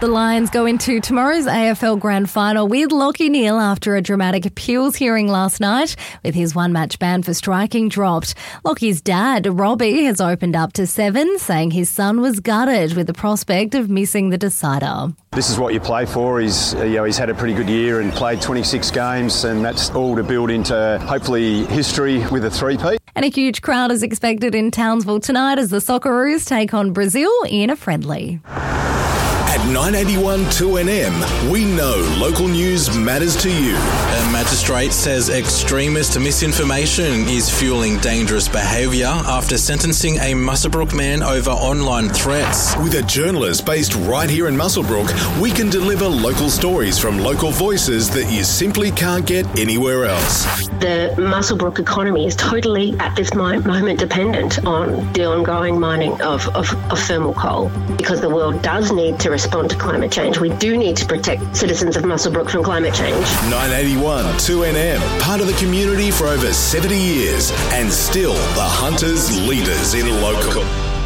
The Lions go into tomorrow's AFL Grand Final with Lachie Neale after a dramatic appeals hearing last night with his one-match ban for striking dropped. Lachie's dad, Robbie, has opened up to Seven, saying his son was gutted with the prospect of missing the decider. This is what you play for. He's had a pretty good year and played 26 games, and that's all to build into, hopefully, history with a three-peat. And a huge crowd is expected in Townsville tonight as the Socceroos take on Brazil in a friendly. At 981 2NM, we know local news matters to you. A magistrate says extremist misinformation is fueling dangerous behaviour after sentencing a Muswellbrook man over online threats. With a journalist based right here in Muswellbrook, we can deliver local stories from local voices that you simply can't get anywhere else. The Muswellbrook economy is totally, at this moment, dependent on the ongoing mining of thermal coal, because the world does need to respond to climate change. We do need to protect citizens of Muswellbrook from climate change. 981 2NM, part of the community for over 70 years, and still the hunters' leaders in local.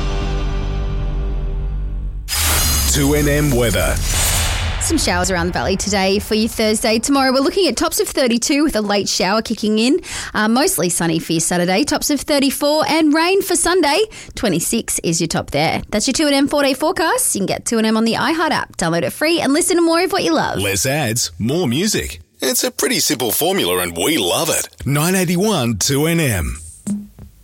2NM weather. Some showers around the valley today for your Thursday. Tomorrow we're looking at tops of 32 with a late shower kicking in. Mostly sunny for your Saturday. Tops of 34 and rain for Sunday. 26 is your top there. That's your 2NM 4-day forecast. You can get 2NM on the iHeart app. Download it free and listen to more of what you love. Less ads, more music. It's a pretty simple formula and we love it. 981 2NM.